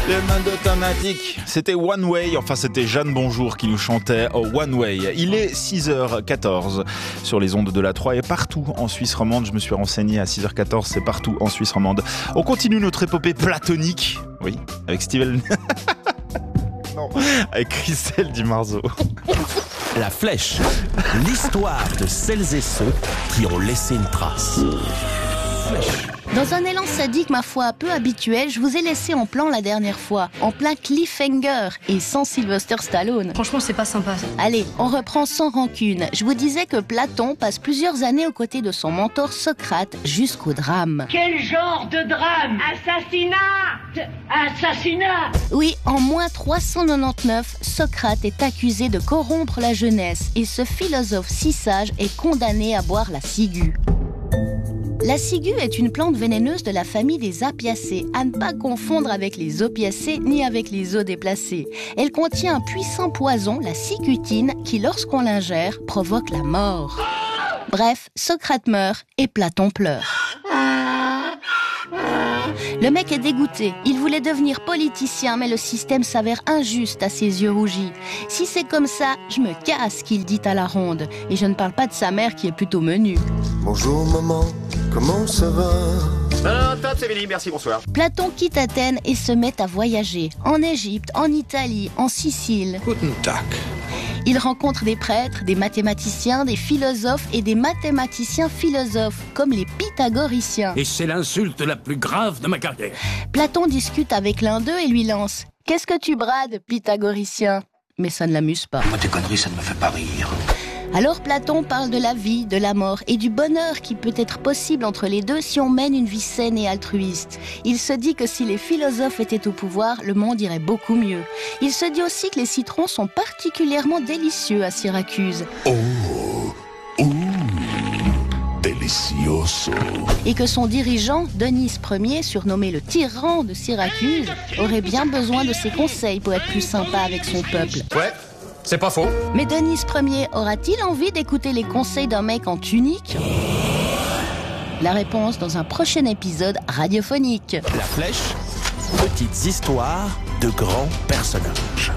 Les mains automatiques, c'était One Way, enfin c'était Jeanne Bonjour qui nous chantait One Way. Il est 6h14 sur les ondes de la 3 et partout en Suisse romande. Je me suis renseigné à 6h14, c'est partout en Suisse romande. On continue notre épopée platonique, oui, avec Steven... non, avec Christelle Di Marzo. La Flèche, l'histoire de celles et ceux qui ont laissé une trace. Dans un élan sadique, ma foi, peu habituel, je vous ai laissé en plan la dernière fois, en plein cliffhanger et sans Sylvester Stallone. Franchement, c'est pas sympa. Allez, on reprend sans rancune. Je vous disais que Platon passe plusieurs années aux côtés de son mentor Socrate jusqu'au drame. Quel genre de drame? Assassinat! Oui, en moins 399, Socrate est accusé de corrompre la jeunesse et ce philosophe si sage est condamné à boire la ciguë. La ciguë est une plante vénéneuse de la famille des apiacées, à ne pas confondre avec les opiacés ni avec les os déplacés. Elle contient un puissant poison, la cicutine, qui lorsqu'on l'ingère, provoque la mort. Bref, Socrate meurt et Platon pleure. Le mec est dégoûté. Il voulait devenir politicien, mais le système s'avère injuste à ses yeux rougis. Si c'est comme ça, je me casse, qu'il dit à la ronde. Et je ne parle pas de sa mère qui est plutôt menue. Bonjour maman, comment ça va? Non, top, c'est fini, merci, bonsoir. Platon quitte Athènes et se met à voyager. En Égypte, en Italie, en Sicile. Guten Tag. Il rencontre des prêtres, des mathématiciens, des philosophes et des mathématiciens philosophes, comme les pythagoriciens. Et c'est l'insulte la plus grave de ma carrière. Platon discute avec l'un d'eux et lui lance « Qu'est-ce que tu brades, pythagoricien ?» Mais ça ne l'amuse pas. Moi, tes conneries, ça ne me fait pas rire. Alors Platon parle de la vie, de la mort et du bonheur qui peut être possible entre les deux si on mène une vie saine et altruiste. Il se dit que si les philosophes étaient au pouvoir, le monde irait beaucoup mieux. Il se dit aussi que les citrons sont particulièrement délicieux à Syracuse. Delicioso. Et que son dirigeant, Denis Ier, surnommé le tyran de Syracuse, aurait bien besoin de ses conseils pour être plus sympa avec son peuple. Ouais, c'est pas faux. Mais Denis Ier aura-t-il envie d'écouter les conseils d'un mec en tunique ? La réponse dans un prochain épisode radiophonique. La Flèche, petites histoires de grands personnages.